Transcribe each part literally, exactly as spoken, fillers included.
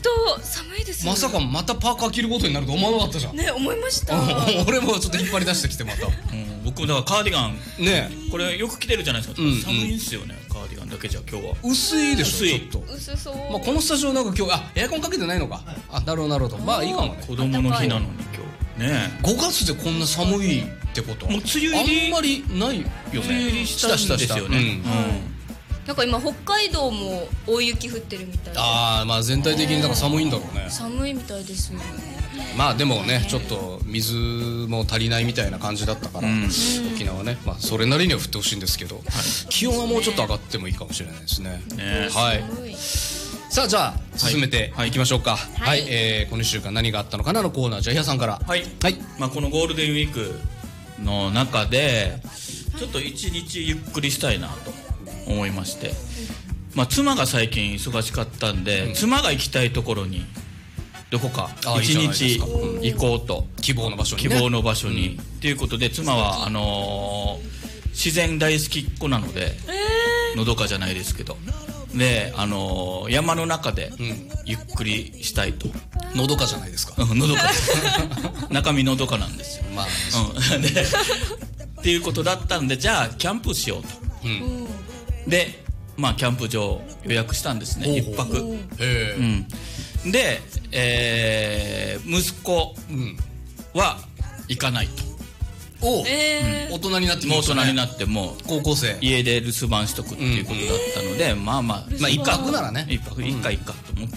当寒いですよ。 まさかまたパーカー着ることになると思わなかったじゃん。 ね、思いました。 俺もちょっと引っ張り出してきてまた、うん、 僕もだからカーディガンね、 これよく着てるじゃないですか、うんうん、寒いんですよね。カーディガンだけじゃ今日は薄いでしょ。 薄い、 ちょっと薄そう、 まあ、このスタジオなんか今日あエアコンかけてないのか。あ、なるほどなるほど。まあいいかもね。 子供の日なのに今日ね。 ごがつでこんな寒いってことはもう梅雨入りあんまりないよね。 梅雨入りしたんですよね。 なんか今北海道も大雪降ってるみたいで。 ああ、まあ全体的になんか寒いんだろうね。 寒いみたいですよ。 まあでもね、ちょっと水も足りないみたいな感じだったから、うん、沖縄ね、まあそれなりには降ってほしいんですけど、はい、気温はもうちょっと上がってもいいかもしれないですね。ね、はい。さあじゃあ進めていきましょうか。はい、はいはい、えー、このいっしゅうかん何があったのかなのコーナー、じゃあヒヤさんから。 はい。はい。まあこのゴールデンウィークの中でちょっと一日ゆっくりしたいなと思いまして、まあ妻が最近忙しかったんで、うん、妻が行きたいところにどこか一日行こうと、 希望の場所に、ね、 希望の場所に、うん、ということで妻はあのー、自然大好きっ子なので、えー、のどかじゃないですけどで、あのー、山の中でゆっくりしたいと、 うん、のどかじゃないですか、 うん、のどか中身のどかなんですよ、まあうん、でっていうことだったんで、じゃあキャンプしようと、うん、でまあキャンプ場予約したんですね、一泊。へー、うん、で、えー、息子は行かないと。 お、えーうん、大人になってきましたね。 もう大人になっても高校生家で留守番しとくっていうことだったので、うん、まあまあまあ一泊ならね、 一泊一回一回と思って、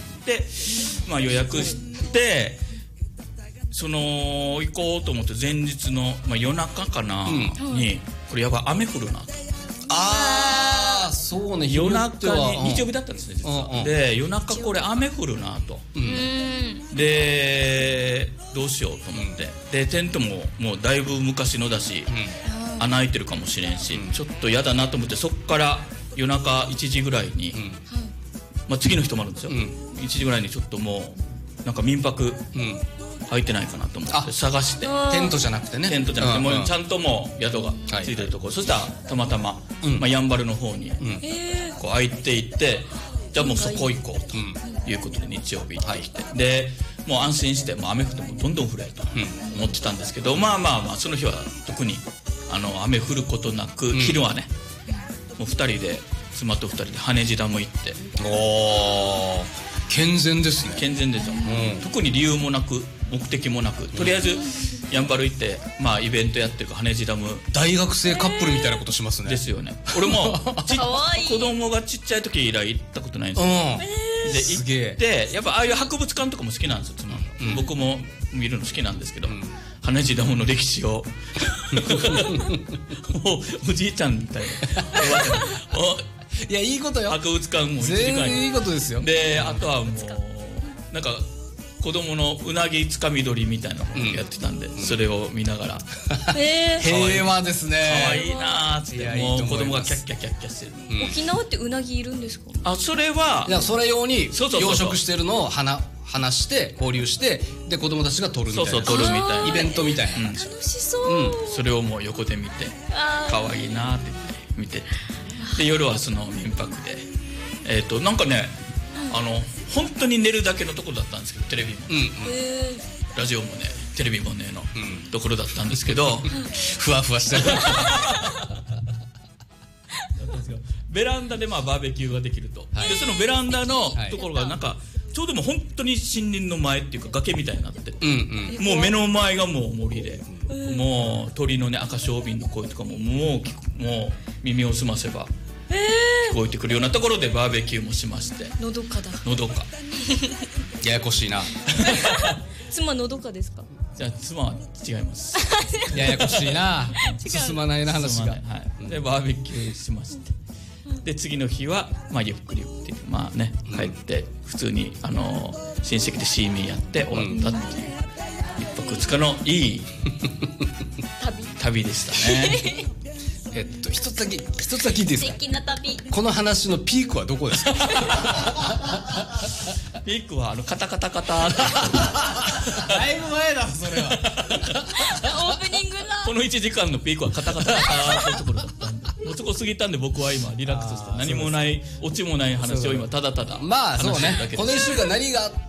まあ予約してその行こうと思って前日の、まあ、夜中かな、うん、にこれやばい雨降るなと。 ああ、そうね、 夜中に日曜日だったんですね実は、うんうん、で夜中これ雨降るなと、うん、でどうしようと思って、うん、でテントももうだいぶ昔のだし、うん、穴開いてるかもしれんし、うん、ちょっと嫌だなと思って、そっから夜中いちじぐらいに、うん、まあ、次の日泊まるんですよ、うん、いちじぐらいにちょっともうなんか民泊、うん入ってないかなと思って探して、 テントじゃなくてね、 テントじゃなくて、うんうん、もうちゃんともう宿がついてるところ、はい、そしたらたまたま、うんまあ、やんばるの方に、うん、こう空いていって、じゃあもうそこ行こうということで日曜日行ってきて、はい、でもう安心して、もう雨降ってもどんどん降れと思ってたんですけど、うん、まあまあまあその日は特にあの雨降ることなく、うん、昼はねもうふたりで妻とふたりで羽地ダム行って、 おー健全ですね。 健全ですよ、うん、特に理由もなく目的もなく、とりあえずやんばる行って、まあイベントやってるか羽地ダム、 大学生カップルみたいなことしますね。 ですよね。俺もち子供がちっちゃい時以来行ったことないんですよ、うん、で行ってやっぱああいう博物館とかも好きなんですよ、うん、僕も見るの好きなんですけど、うん、羽地ダムの歴史をもうおじいちゃんみたいないやいいことよ、 博物館もいちじかん全然いいことですよ。 であとはもうなんか子供のうなぎつかみ取りみたいなのをやってたんで、うん、それを見ながら、 えー、平和ですね、 かわいいなーっつって、もう子供がキャッキャキャッキャしてる、 うん、沖縄ってうなぎいるんですか？ あ、それはいやそれ用に養殖してるのを話話して交流して、で子供たちが取るみたいな、 そうそう取るみたいなイベントみたいな、 うん、楽しそう、うん、 それをもう横で見てかわいいなーって言って見て、で夜はその民泊でえっとなんかね、あの本当に寝るだけのところだったんですけど、テレビも、うんうん、ラジオもねテレビもねの、うん、ところだったんですけどふわふわしてるベランダでまあバーベキューができると、はい、でそのベランダのところがなんか、はい、ちょうどもう本当に森林の前っていうか崖みたいになって、うんうん、もう目の前がもう森で、うん、もう鳥のね赤小瓶の声とかももうもう耳を澄ませば聞こえてくるようなところでバーベキューもしまして、 のどかだ、 のどかややこしいな妻のどかですか？ じゃあ妻は違いますややこしいな進まないな話が、はい、 でバーベキューしまして、で次の日はまあゆっくりゆっくりまあね帰って普通にあの親戚でシーミーやって終わったっていう、うん、一泊二日のいい旅旅でしたねえっと一つだけ一つだけいいですか？ 素敵な旅。この話のピークはどこですか？ ピークはあのカタカタカタだいぶ前だそれはオープニングだ。 このいちじかんのピークはカタカタカタってところだったんで、もうそこ過ぎたんで僕は今リラックスして何もないオチもない話を今ただただまあそうね、このいっしゅうかん何があって